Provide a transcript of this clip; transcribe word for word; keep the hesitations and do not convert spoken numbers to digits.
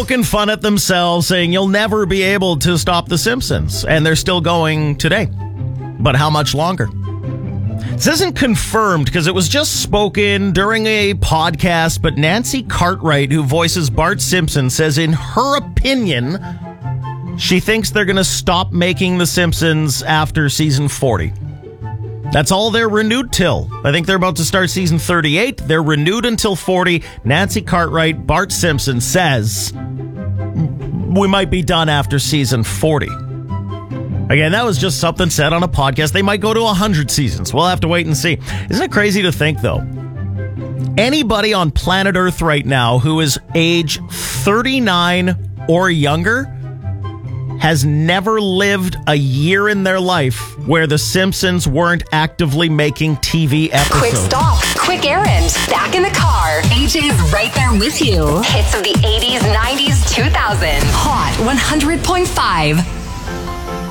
poking fun at themselves, saying you'll never be able to stop The Simpsons. And they're still going today. But how much longer? This isn't confirmed because it was just spoken during a podcast, but Nancy Cartwright, who voices Bart Simpson, says in her opinion, she thinks they're going to stop making The Simpsons after season forty. That's all they're renewed till. I think they're about to start season thirty-eight. They're renewed until forty. Nancy Cartwright, Bart Simpson says we might be done after season forty. Again, that was just something said on a podcast. They might go to one hundred seasons. We'll have to wait and see. Isn't it crazy to think, though? Anybody on planet Earth right now who is age thirty-nine or younger has never lived a year in their life where The Simpsons weren't actively making T V episodes. Quick stop, quick errand, back in the car. A J's right there with you. Hits of the eighties, nineties, two thousands. Hot one hundred point five.